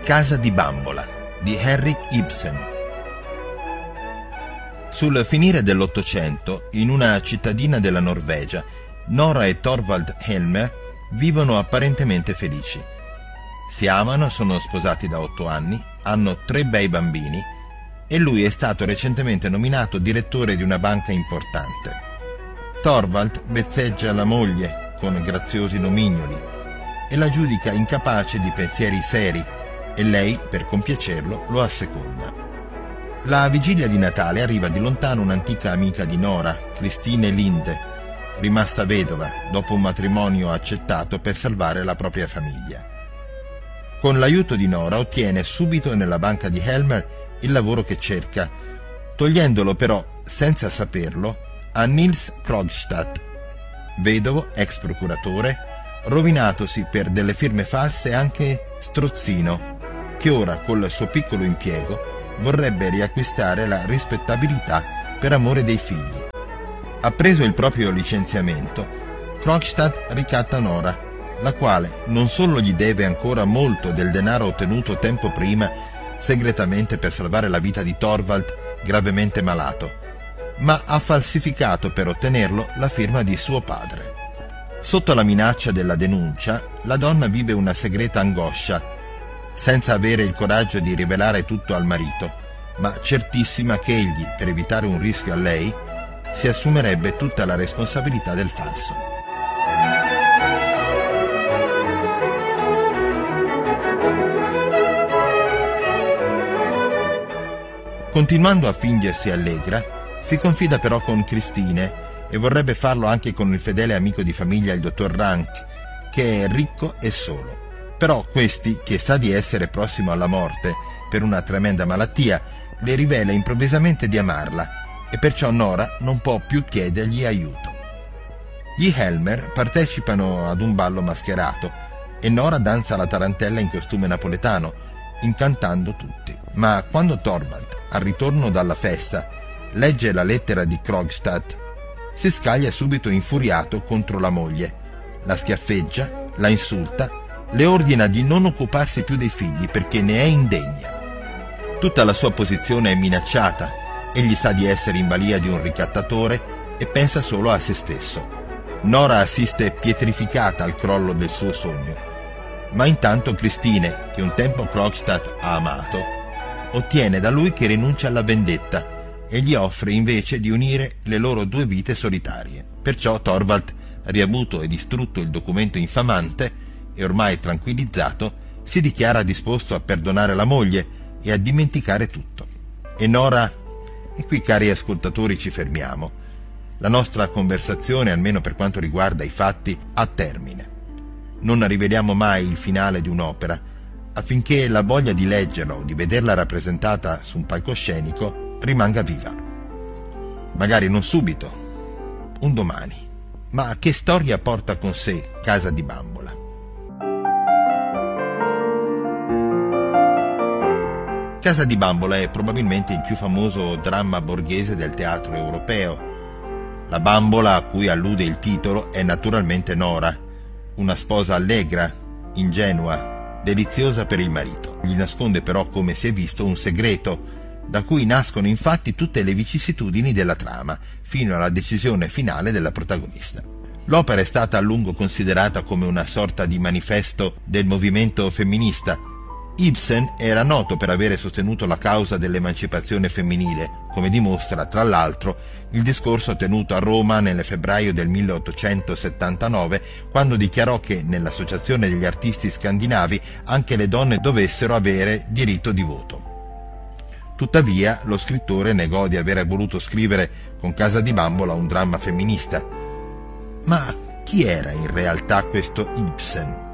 Casa di bambola di Henrik Ibsen. Sul finire dell'Ottocento, in una cittadina della Norvegia, Nora e Torvald Helmer vivono apparentemente felici. Si amano, sono sposati da 8 anni, hanno 3 bei bambini e lui è stato recentemente nominato direttore di una banca importante. Torvald vezzeggia la moglie con graziosi nomignoli e la giudica incapace di pensieri seri e lei, per compiacerlo, lo asseconda. La vigilia di Natale arriva di lontano un'antica amica di Nora, Christine Linde, rimasta vedova dopo un matrimonio accettato per salvare la propria famiglia. Con l'aiuto di Nora ottiene subito nella banca di Helmer il lavoro che cerca, togliendolo però, senza saperlo, a Nils Krogstad, vedovo, ex procuratore, rovinatosi per delle firme false anche strozzino, che ora col suo piccolo impiego vorrebbe riacquistare la rispettabilità per amore dei figli. Appreso il proprio licenziamento, Krogstad ricatta Nora, la quale non solo gli deve ancora molto del denaro ottenuto tempo prima segretamente per salvare la vita di Torvald, gravemente malato, ma ha falsificato per ottenerlo la firma di suo padre. Sotto la minaccia della denuncia, la donna vive una segreta angoscia, senza avere il coraggio di rivelare tutto al marito, ma certissima che egli, per evitare un rischio a lei, si assumerebbe tutta la responsabilità del falso. Continuando a fingersi allegra, si confida però con Christine e vorrebbe farlo anche con il fedele amico di famiglia, il dottor Rank, che è ricco e solo. Però questi, che sa di essere prossimo alla morte per una tremenda malattia, le rivela improvvisamente di amarla e perciò Nora non può più chiedergli aiuto. Gli Helmer partecipano ad un ballo mascherato e Nora danza la tarantella in costume napoletano, incantando tutti. Ma quando Torvald, al ritorno dalla festa, legge la lettera di Krogstad, si scaglia subito infuriato contro la moglie, la schiaffeggia, la insulta, le ordina di non occuparsi più dei figli perché ne è indegna. Tutta la sua posizione è minacciata, egli sa di essere in balia di un ricattatore e pensa solo a se stesso. Nora assiste pietrificata al crollo del suo sogno, ma intanto Christine, che un tempo Krogstad ha amato, ottiene da lui che rinuncia alla vendetta e gli offre invece di unire le loro 2 vite solitarie. Perciò Torvald, riavuto e distrutto il documento infamante e ormai tranquillizzato, si dichiara disposto a perdonare la moglie e a dimenticare tutto. E Nora... E qui, cari ascoltatori, ci fermiamo. La nostra conversazione, almeno per quanto riguarda i fatti, ha termine. Non riveliamo mai il finale di un'opera, affinché la voglia di leggerla o di vederla rappresentata su un palcoscenico rimanga viva. Magari non subito, un domani. Ma che storia porta con sé Casa di bambola? Casa di bambola è probabilmente il più famoso dramma borghese del teatro europeo. La bambola a cui allude il titolo è naturalmente Nora, una sposa allegra, ingenua, deliziosa per il marito. Gli nasconde però, come si è visto, un segreto, da cui nascono infatti tutte le vicissitudini della trama, fino alla decisione finale della protagonista. L'opera è stata a lungo considerata come una sorta di manifesto del movimento femminista. Ibsen era noto per avere sostenuto la causa dell'emancipazione femminile, come dimostra, tra l'altro, il discorso tenuto a Roma nel febbraio del 1879, quando dichiarò che nell'Associazione degli artisti scandinavi anche le donne dovessero avere diritto di voto. Tuttavia, lo scrittore negò di aver voluto scrivere con Casa di bambola un dramma femminista. Ma chi era in realtà questo Ibsen?